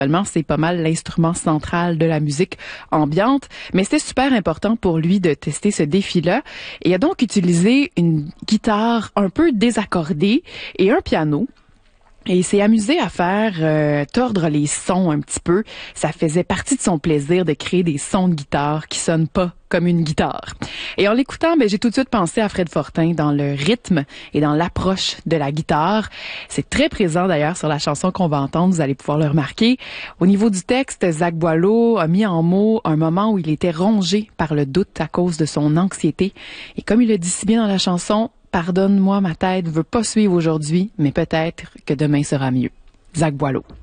C'est pas mal l'instrument central de la musique ambiante, mais c'était super important pour lui de tester ce défi-là. Et il a donc utilisé une guitare un peu désaccordée et un piano. Et il s'est amusé à faire tordre les sons un petit peu. Ça faisait partie de son plaisir de créer des sons de guitare qui sonnent pas comme une guitare. Et en l'écoutant, j'ai tout de suite pensé à Fred Fortin dans le rythme et dans l'approche de la guitare. C'est très présent d'ailleurs sur la chanson qu'on va entendre, vous allez pouvoir le remarquer. Au niveau du texte, Zach Boileau a mis en mots un moment où il était rongé par le doute à cause de son anxiété. Et comme il le dit si bien dans la chanson, pardonne-moi, ma tête veut pas suivre aujourd'hui, mais peut-être que demain sera mieux. Zach Boileau.